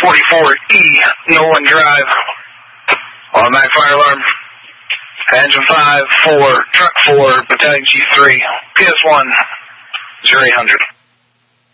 44E, Nolan Drive. Automatic fire alarm. Engine 5, 4, truck 4, Battalion Chief 3, PS1, 0800.